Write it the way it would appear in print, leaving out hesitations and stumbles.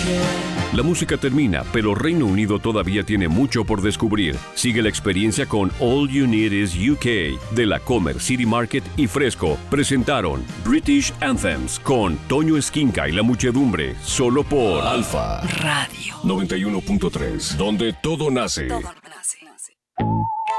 La música termina, pero Reino Unido todavía tiene mucho por descubrir. Sigue la experiencia con All You Need Is UK de la Comer, City Market y Fresco. Presentaron British Anthems con Toño Esquinca y la muchedumbre, solo por Alfa Radio 91.3, donde todo nace.